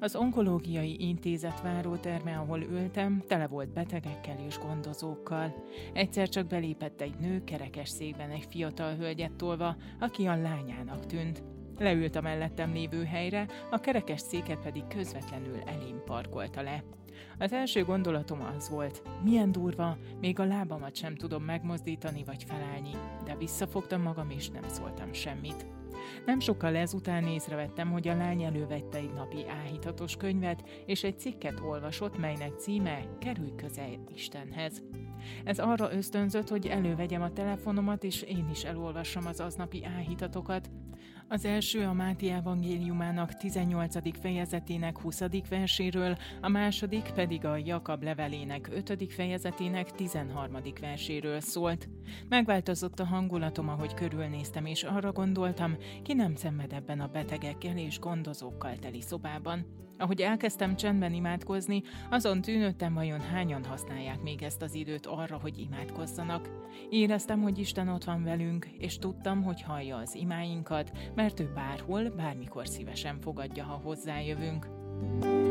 Az onkológiai intézet váróterme, ahol ültem, tele volt betegekkel és gondozókkal. Egyszer csak belépett egy nő kerekesszékben egy fiatal hölgyet tolva, aki a lányának tűnt. Leült a mellettem lévő helyre, a kerekesszéket pedig közvetlenül elém parkolta le. Az első gondolatom az volt, milyen durva, még a lábamat sem tudom megmozdítani vagy felállni, de visszafogtam magam és nem szóltam semmit. Nem sokkal ezután észrevettem, hogy a lány elővette egy napi áhítatos könyvet, és egy cikket olvasott, melynek címe Kerülj közel Istenhez. Ez arra ösztönzött, hogy elővegyem a telefonomat, és én is elolvassam az aznapi áhítatokat. Az első a Máté evangéliumának 18. fejezetének 20. verséről, a második pedig a Jakab levelének 5. fejezetének 13. verséről szólt. Megváltozott a hangulatom, ahogy körülnéztem, és arra gondoltam, ki nem szenved ebben a betegekkel és gondozókkal teli szobában. Ahogy elkezdtem csendben imádkozni, azon tűnődtem, vajon hányan használják még ezt az időt arra, hogy imádkozzanak. Éreztem, hogy Isten ott van velünk, és tudtam, hogy hallja az imáinkat, mert ő bárhol, bármikor szívesen fogadja, ha hozzájövünk.